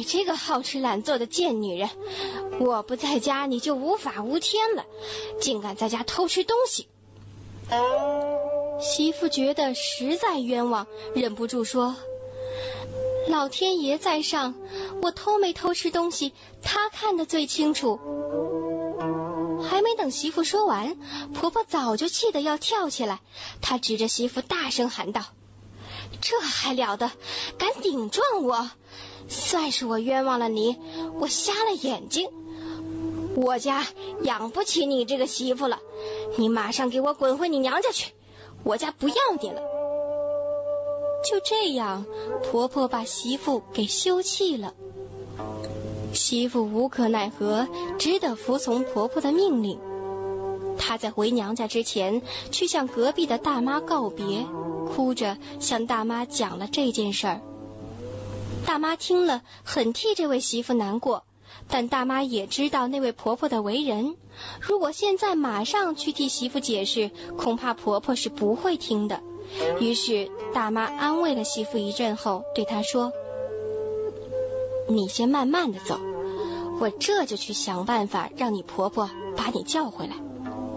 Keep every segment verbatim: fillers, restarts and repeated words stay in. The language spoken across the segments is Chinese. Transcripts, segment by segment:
你这个好吃懒做的贱女人，我不在家你就无法无天了，竟敢在家偷吃东西。媳妇觉得实在冤枉，忍不住说，老天爷在上，我偷没偷吃东西他看得最清楚。还没等媳妇说完，婆婆早就气得要跳起来，她指着媳妇大声喊道，这还了得，敢顶撞我，算是我冤枉了你，我瞎了眼睛，我家养不起你这个媳妇了，你马上给我滚回你娘家去，我家不要你了。就这样，婆婆把媳妇给休弃了。媳妇无可奈何，只得服从婆婆的命令。她在回娘家之前，去向隔壁的大妈告别，哭着向大妈讲了这件事儿。大妈听了，很替这位媳妇难过，但大妈也知道那位婆婆的为人，如果现在马上去替媳妇解释，恐怕婆婆是不会听的。于是大妈安慰了媳妇一阵后，对她说，你先慢慢的走，我这就去想办法让你婆婆把你叫回来。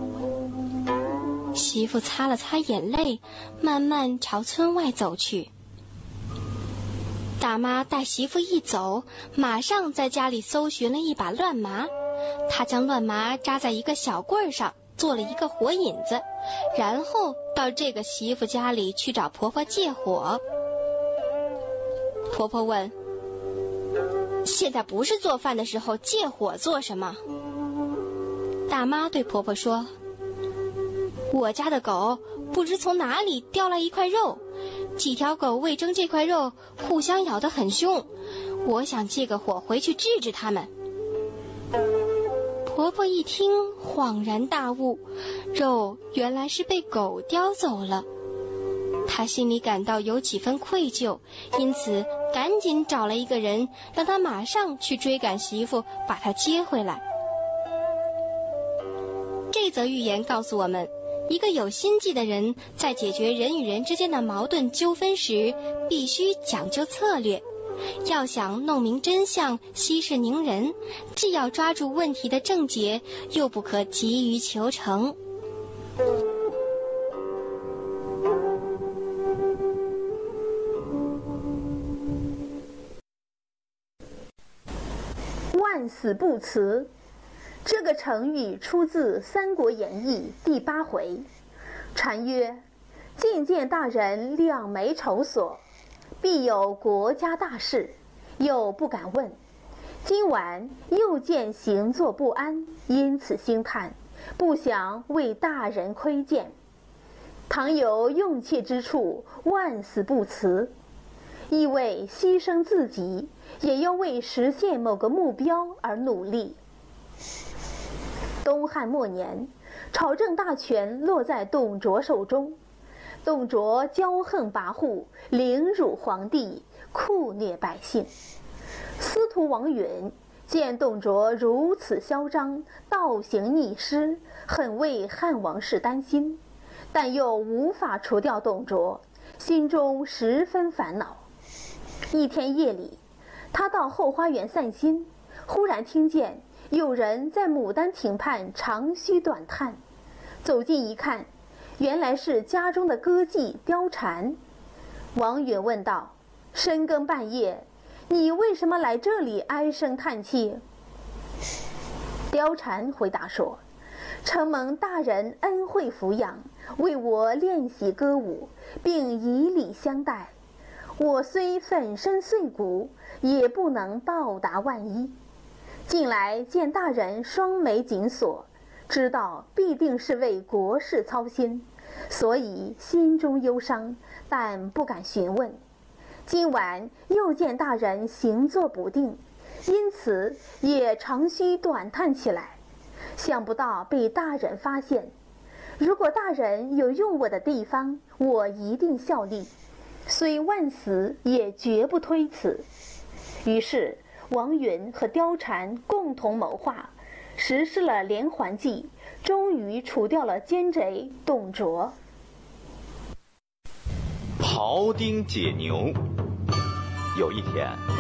媳妇擦了擦眼泪，慢慢朝村外走去。大妈带媳妇一走，马上在家里搜寻了一把乱麻，她将乱麻扎在一个小棍上，做了一个火引子，然后到这个媳妇家里去找婆婆借火。婆婆问，现在不是做饭的时候，借火做什么？大妈对婆婆说，我家的狗不知从哪里叼来一块肉，几条狗为争这块肉互相咬得很凶，我想借个火回去治治它们。婆婆一听恍然大悟，肉原来是被狗叼走了。她心里感到有几分愧疚，因此赶紧找了一个人，让他马上去追赶媳妇，把她接回来。这则寓言告诉我们，一个有心计的人在解决人与人之间的矛盾纠纷时，必须讲究策略。要想弄明真相，息事宁人，既要抓住问题的症结，又不可急于求成。 万死不辞，这个成语出自《三国演义》第八回。传曰：觐见大人两眉愁锁，必有国家大事，又不敢问。今晚又见行坐不安，因此兴叹，不想为大人亏欠。倘有用切之处，万死不辞。意味牺牲自己，也要为实现某个目标而努力。东汉末年，朝政大权落在董卓手中。董卓骄横跋扈，凌辱皇帝，酷虐百姓。司徒王允见董卓如此嚣张，倒行逆施，很为汉王室担心，但又无法除掉董卓，心中十分烦恼。一天夜里，他到后花园散心，忽然听见有人在牡丹亭畔长吁短叹。走近一看，原来是家中的歌妓貂蝉。王允问道：深更半夜，你为什么来这里唉声叹气？貂蝉回答说：承蒙大人恩惠抚养，为我练习歌舞，并以礼相待，我虽粉身碎骨，也不能报答万一。近来见大人双眉紧锁，知道必定是为国事操心，所以心中忧伤，但不敢询问。今晚又见大人行坐不定，因此也长吁短叹起来，想不到被大人发现。如果大人有用我的地方，我一定效力，虽万死也绝不推辞。于是王允和貂蝉共同谋划，实施了连环计，终于除掉了奸贼董卓。 庖丁解牛。有一天，